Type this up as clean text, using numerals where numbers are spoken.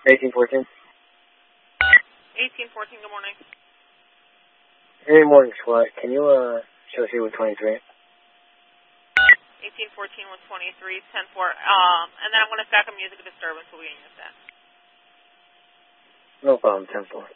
1814. 1814, good morning. Hey, morning, SWAT. Can you associate with 23? 1814 with 23, 10-4. And then I'm going to stack a music disturbance so we can use that. No problem, 10-4.